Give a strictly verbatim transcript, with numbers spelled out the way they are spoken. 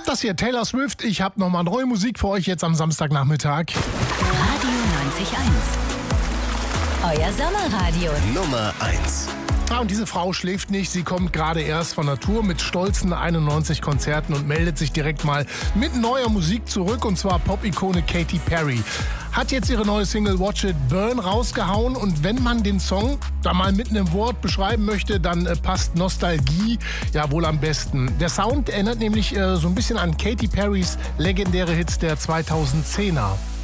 Das hier Taylor Swift. Ich habe nochmal neue Musik für euch jetzt am Samstagnachmittag. Radio neunzig Komma eins. Euer Sommerradio. Nummer eins. Ja, und diese Frau schläft nicht. Sie kommt gerade erst von der Tour mit stolzen einundneunzig Konzerten und meldet sich direkt mal mit neuer Musik zurück. Und zwar Pop-Ikone Katy Perry. Hat jetzt ihre neue Single Watch It Burn rausgehauen. Und wenn man den Song da mal mit einem Wort beschreiben möchte, dann äh, passt Nostalgie ja wohl am besten. Der Sound erinnert nämlich äh, so ein bisschen an Katy Perrys legendäre Hits der zweitausendzehner.